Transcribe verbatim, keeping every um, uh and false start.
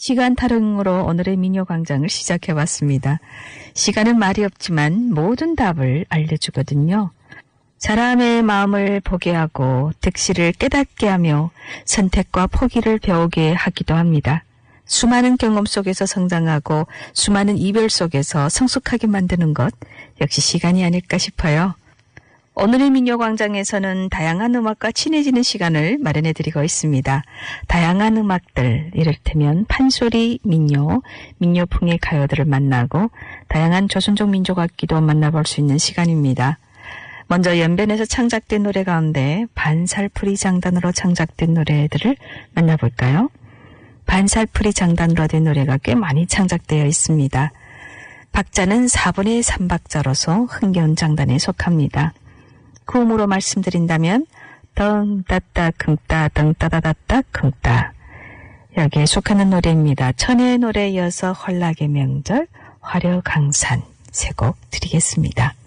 시간 타령으로 오늘의 민요광장을 시작해봤습니다. 시간은 말이 없지만 모든 답을 알려주거든요. 사람의 마음을 보게 하고 득실을 깨닫게 하며 선택과 포기를 배우게 하기도 합니다. 수많은 경험 속에서 성장하고 수많은 이별 속에서 성숙하게 만드는 것 역시 시간이 아닐까 싶어요. 오늘의 민요광장에서는 다양한 음악과 친해지는 시간을 마련해드리고 있습니다. 다양한 음악들, 이를테면 판소리 민요, 민요풍의 가요들을 만나고 다양한 조선족 민족악기도 만나볼 수 있는 시간입니다. 먼저 연변에서 창작된 노래 가운데 반살풀이 장단으로 창작된 노래들을 만나볼까요? 반살풀이 장단으로 된 노래가 꽤 많이 창작되어 있습니다. 박자는 사분의 삼 박자로서 흥겨운 장단에 속합니다. 구음으로 말씀드린다면 덩따따 킁따 덩따다다따 킁따 여기에 속하는 노래입니다. 천혜의 노래에 이어서 헐락의 명절 화려강산 세 곡 드리겠습니다.